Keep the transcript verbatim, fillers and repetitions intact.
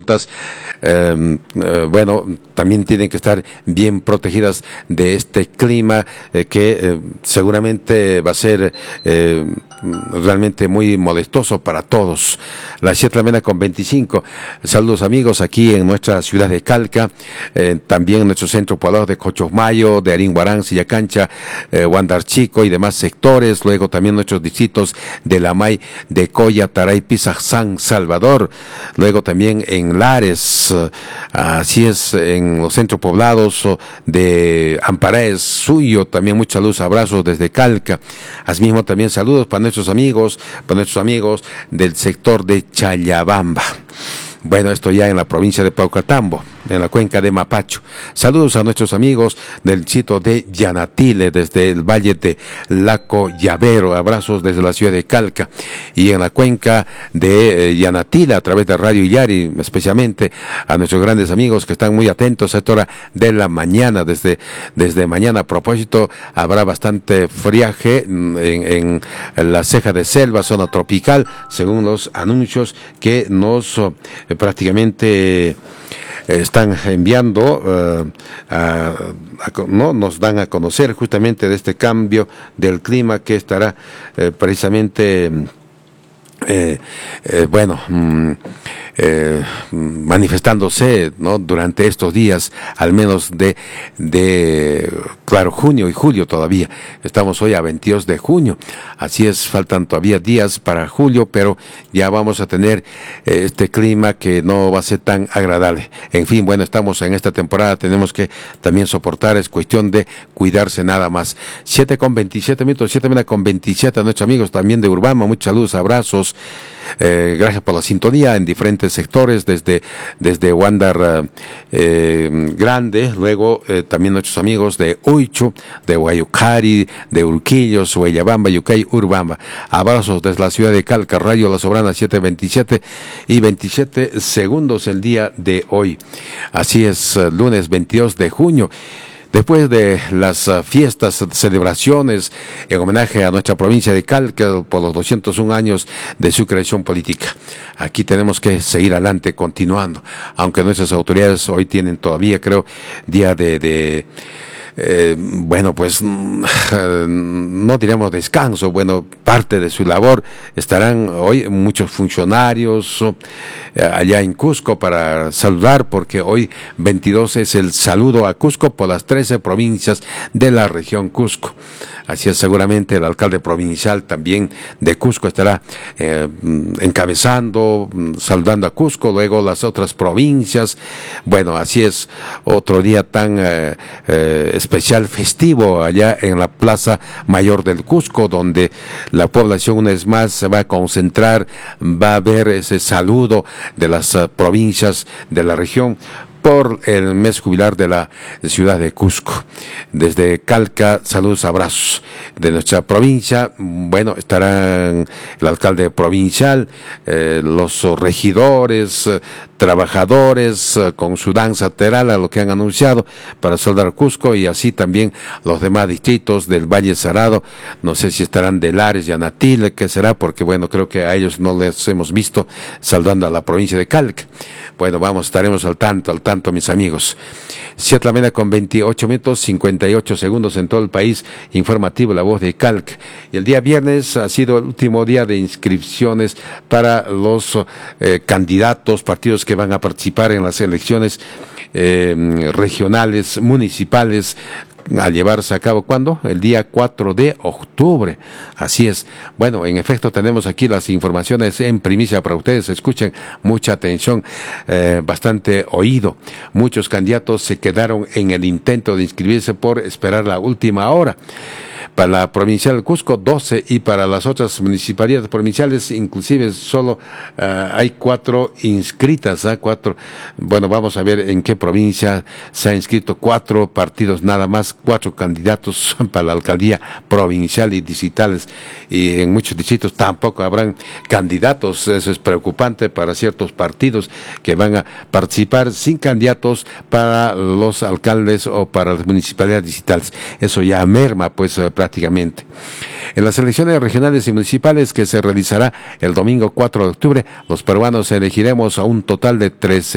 mascotas, eh, eh, bueno, también tienen que estar bien protegidas de este clima eh, que eh, seguramente va a ser eh, realmente muy molestoso para todos. Las siete de la mañana con veinticinco. Saludos amigos aquí en nuestra ciudad de Calca, eh, también en nuestro centro poblado de Cochosmayo, de Aringuarán, Sillacancha, eh, Huandarchico y demás sectores. Luego también nuestros distritos de Lamay, de Coya, Taray, Pisac, San Salvador. Luego también en Lares, eh, así es, en los centros poblados de Amparaes, Suyo, también mucha luz, abrazos desde Calca. Asimismo también saludos para nuestros amigos, para nuestros amigos del sector de Chayabamba. Bueno, esto ya en la provincia de Paucartambo, en la cuenca de Mapacho. Saludos a nuestros amigos del sitio de Yanatile, desde el valle de Laco Llavero. Abrazos desde la ciudad de Calca. Y en la cuenca de eh, Yanatile, a través de Radio Yari, especialmente a nuestros grandes amigos que están muy atentos a esta hora de la mañana. Desde, desde mañana, a propósito, habrá bastante friaje en, en, en la ceja de selva, zona tropical, según los anuncios que nos eh, prácticamente están enviando, uh, a, a, no nos dan a conocer justamente de este cambio del clima que estará eh, precisamente eh, eh, bueno mm, eh, manifestándose, ¿no?, durante estos días, al menos de de claro, junio y julio todavía. Estamos hoy a veintidós de junio, así es, faltan todavía días para julio, pero ya vamos a tener eh, este clima que no va a ser tan agradable. En fin, bueno, estamos en esta temporada, tenemos que también soportar, es cuestión de cuidarse nada más. siete con veintisiete minutos, siete con veintisiete, a nuestros amigos también de Urbama, mucha luz, abrazos, eh, gracias por la sintonía en diferentes sectores, desde, desde Huandar eh, Grande, luego eh, también nuestros amigos de Huicho, de Guayucari, de Urquillos, Huayabamba, Yucay, Urbamba. Abrazos desde la ciudad de Calca, Radio La Sobrana, siete veintisiete y veintisiete segundos el día de hoy. Así es, lunes veintidós de junio. Después de las uh, fiestas, celebraciones en homenaje a nuestra provincia de Calca por los doscientos un años de su creación política, aquí tenemos que seguir adelante, continuando, aunque nuestras autoridades hoy tienen todavía, creo, día de... de Eh, bueno, pues no diremos descanso, bueno, parte de su labor. Estarán hoy muchos funcionarios eh, allá en Cusco para saludar, porque hoy veintidós es el saludo a Cusco por las trece provincias de la región Cusco. Así es, seguramente el alcalde provincial también de Cusco estará eh, encabezando, saludando a Cusco, luego las otras provincias. Bueno, así es, otro día tan eh, eh, especial, festivo, allá en la Plaza Mayor del Cusco, donde la población una vez más se va a concentrar, va a ver ese saludo de las uh, provincias de la región por el mes jubilar de la ciudad de Cusco. Desde Calca, saludos, abrazos. De nuestra provincia, bueno, estarán el alcalde provincial, eh, los regidores, eh, trabajadores, eh, con su danza teral, a lo que han anunciado, para saludar Cusco, y así también los demás distritos del Valle Sarado. No sé si estarán de Lares, Yanatile, qué será, porque bueno, creo que a ellos no les hemos visto saludando a la provincia de Calca. Bueno, vamos, estaremos al tanto, al tanto, mis amigos. siete de la mañana con veintiocho minutos, cincuenta y ocho segundos en todo el país. Informativo, La Voz de Calca. Y el día viernes ha sido el último día de inscripciones para los eh, candidatos, partidos que van a participar en las elecciones eh, regionales, municipales, a llevarse a cabo, ¿cuándo? El día cuatro de octubre. Así es. Bueno, en efecto, tenemos aquí las informaciones en primicia para ustedes. Escuchen, mucha atención, eh, bastante oído. Muchos candidatos se quedaron en el intento de inscribirse por esperar la última hora. Para la provincial del Cusco, doce, y para las otras municipalidades provinciales, inclusive solo uh, hay cuatro inscritas, ¿eh? cuatro. Bueno, vamos a ver en qué provincia se ha inscrito cuatro partidos nada más, cuatro candidatos para la alcaldía provincial y distritales, y en muchos distritos tampoco habrán candidatos. Eso es preocupante para ciertos partidos que van a participar sin candidatos para los alcaldes o para las municipalidades distritales. Eso ya merma, pues, prácticamente. En las elecciones regionales y municipales que se realizará el domingo cuatro de octubre, los peruanos elegiremos a un total de trece